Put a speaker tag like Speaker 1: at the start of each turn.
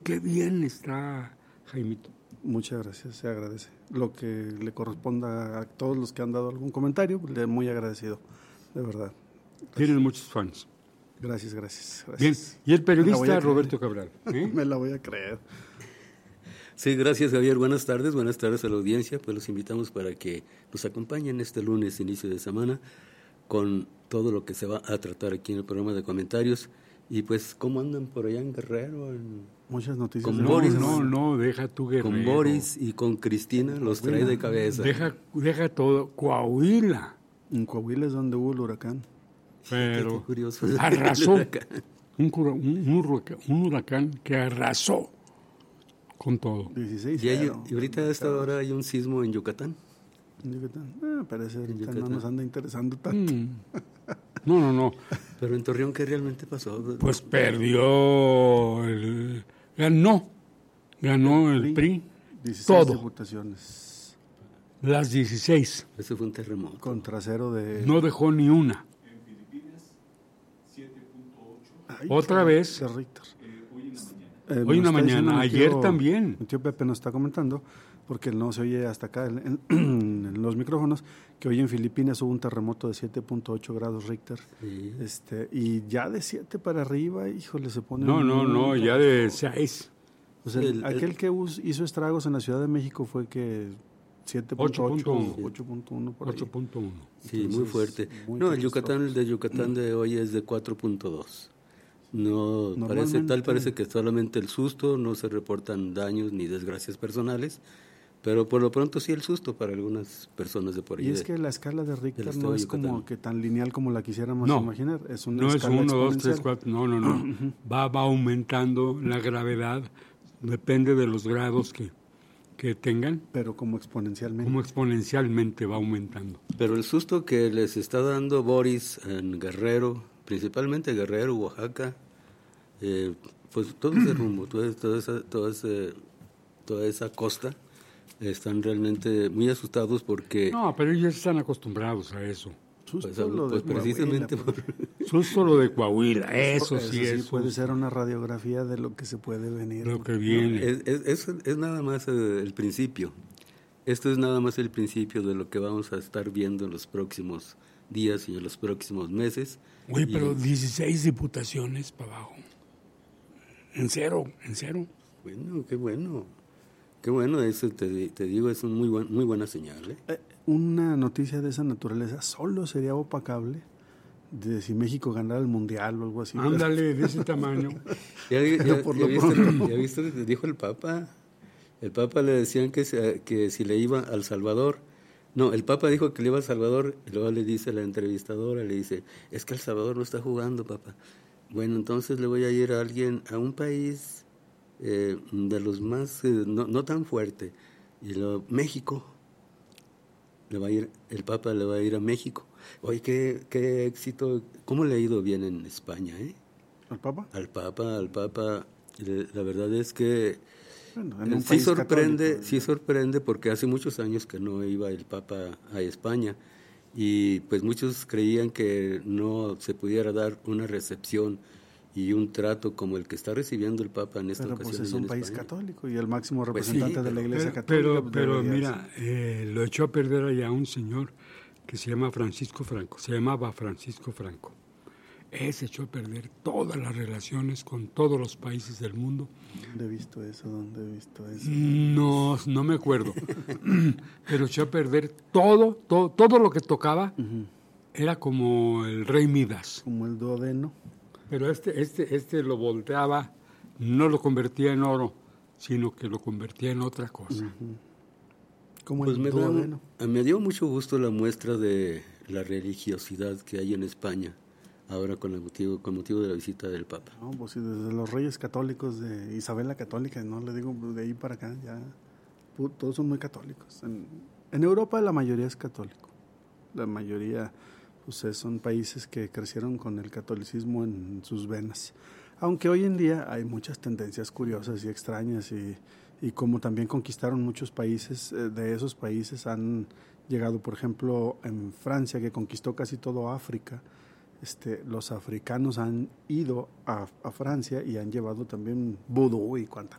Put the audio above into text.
Speaker 1: qué bien está Jaimito.
Speaker 2: Muchas gracias, se agradece. Lo que le corresponda a todos los que han dado algún comentario, muy agradecido, de verdad.
Speaker 1: Tienes muchos fans.
Speaker 2: Gracias.
Speaker 1: Bien, y el periodista Roberto Cabral.
Speaker 2: Me la voy a creer.
Speaker 3: Sí, gracias Javier, buenas tardes a la audiencia, pues los invitamos para que nos acompañen este lunes, inicio de semana, con todo lo que se va a tratar aquí en el programa de comentarios. Y pues, ¿cómo andan por allá en Guerrero?
Speaker 2: Muchas noticias.
Speaker 1: Con Boris, no, deja tu Guerrero.
Speaker 3: Con Boris y con Cristina los trae de cabeza.
Speaker 1: Deja todo. Coahuila.
Speaker 2: En Coahuila es donde hubo el huracán.
Speaker 1: Pero
Speaker 3: qué curioso.
Speaker 1: Arrasó. Un huracán que arrasó con todo.
Speaker 2: 16.
Speaker 3: Y ahorita a esta hora hay un sismo en Yucatán.
Speaker 2: En Yucatán. Parece que no nos anda interesando tanto.
Speaker 1: No.
Speaker 3: Pero en Torreón, ¿qué realmente pasó?
Speaker 1: Pues perdió ganó el PRI
Speaker 2: 16
Speaker 1: todo.
Speaker 2: diputaciones.
Speaker 1: Las 16.
Speaker 3: Eso fue un terremoto.
Speaker 2: Con trasero de...
Speaker 1: No dejó ni una.
Speaker 4: En Filipinas, 7.8.
Speaker 1: Otra vez.
Speaker 2: De Richter.
Speaker 1: Hoy en la mañana. Ayer también.
Speaker 2: Mi tío Pepe nos está comentando, porque no se oye hasta acá en los micrófonos, que hoy en Filipinas hubo un terremoto de 7.8 grados Richter.
Speaker 3: Sí.
Speaker 2: Y ya de 7 para arriba, híjole, se pone...
Speaker 1: No, ya de 6.
Speaker 2: O sea, aquel que hizo estragos en la Ciudad de México fue que 7.8, 8.1 por ahí.
Speaker 1: 8.1.
Speaker 3: Sí, muy fuerte. El de Yucatán de hoy es de 4.2. No, parece que solamente el susto, no se reportan daños ni desgracias personales, pero por lo pronto sí el susto para algunas personas de por ahí.
Speaker 2: Y es que la escala de Richter no es como que tan lineal como la quisiéramos imaginar. Es una
Speaker 1: no
Speaker 2: escala
Speaker 1: es 1, 2, 3,
Speaker 2: exponencial.
Speaker 1: 4. No. Va aumentando la gravedad, depende de los grados que tengan.
Speaker 2: Pero como exponencialmente.
Speaker 1: Como exponencialmente va aumentando.
Speaker 3: Pero el susto que les está dando Boris en Guerrero, principalmente Guerrero, Oaxaca, pues todo ese rumbo, toda esa costa, están realmente muy asustados porque...
Speaker 1: No, pero ellos están acostumbrados a eso.
Speaker 3: Pues precisamente
Speaker 1: Susto lo de Coahuila, eso sí
Speaker 2: puede ser una radiografía de lo que se puede venir.
Speaker 1: Lo que viene.
Speaker 3: Es nada más el principio. Esto es nada más el principio de lo que vamos a estar viendo en los próximos días y en los próximos meses.
Speaker 1: Oye, pero 16 diputaciones para abajo. En cero.
Speaker 3: Bueno, qué bueno, eso te digo, es muy buena señal.
Speaker 2: Una noticia de esa naturaleza solo sería opacable de si México ganara el Mundial o algo así.
Speaker 1: Ándale, de ese tamaño.
Speaker 3: ¿Ya viste lo que dijo el Papa? El Papa le decían que si le iba al Salvador. No, el Papa dijo que le iba al Salvador y luego le dice a la entrevistadora, le dice, es que El Salvador no está jugando, Papa. Bueno, entonces le voy a ir a un país de los más, no tan fuerte. Y México, el Papa le va a ir a México. Oye, qué éxito, ¿cómo le ha ido bien en España,
Speaker 2: ¿Al Papa?
Speaker 3: Al Papa, la verdad es que sí sorprende porque hace muchos años que no iba el Papa a España y pues muchos creían que no se pudiera dar una recepción y un trato como el que está recibiendo el Papa en esta ocasión.
Speaker 2: Pues es un país católico y el máximo representante de la Iglesia católica.
Speaker 1: Pero mira, lo echó a perder allá un señor que se llamaba Francisco Franco. Ese echó a perder todas las relaciones con todos los países del mundo.
Speaker 2: ¿Dónde he visto eso?
Speaker 1: No me acuerdo. Pero echó a perder todo lo que tocaba. Era como el rey Midas.
Speaker 2: Como el duodeno.
Speaker 1: Pero este lo volteaba, no lo convertía en oro, sino que lo convertía en otra cosa.
Speaker 2: Como
Speaker 3: pues
Speaker 2: el duodeno.
Speaker 3: Me dio mucho gusto la muestra de la religiosidad que hay en España ahora con motivo de la visita del Papa.
Speaker 2: No, pues sí, desde los reyes católicos de Isabel la Católica, no le digo de ahí para acá, ya todos son muy católicos. En Europa la mayoría es católico. La mayoría pues son países que crecieron con el catolicismo en sus venas. Aunque hoy en día hay muchas tendencias curiosas y extrañas y como también conquistaron muchos países, de esos países han llegado, por ejemplo, en Francia, que conquistó casi todo África. Los africanos han ido a Francia y han llevado también vudú y cuanta